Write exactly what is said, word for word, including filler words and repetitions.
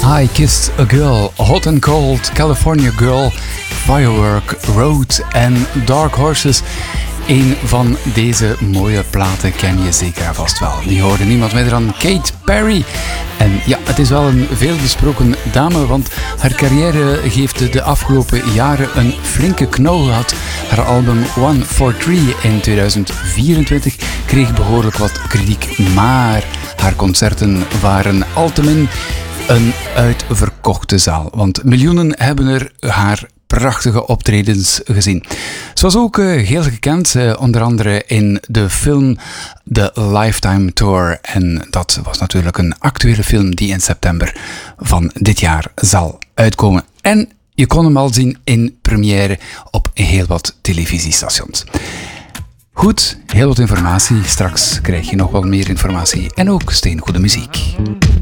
I Kissed a Girl, Hot and Cold, California Girl, Firework, Road en Dark Horses. Een van deze mooie platen ken je zeker en vast wel. Die hoorde niemand minder dan Katy Perry. En ja, het is wel een veelbesproken dame, want haar carrière heeft de afgelopen jaren een flinke knauw gehad. Haar album one four three in tweeduizend vierentwintig kreeg behoorlijk wat kritiek, maar haar concerten waren altemin een uitverkochte zaal. Want miljoenen hebben er haar prachtige optredens gezien. Ze was ook uh, heel gekend, uh, onder andere in de film The Lifetime Tour. En dat was natuurlijk een actuele film die in september van dit jaar zal uitkomen. En je kon hem al zien in première op heel wat televisiestations. Goed, heel wat informatie. Straks krijg je nog wel meer informatie en ook steengoede muziek.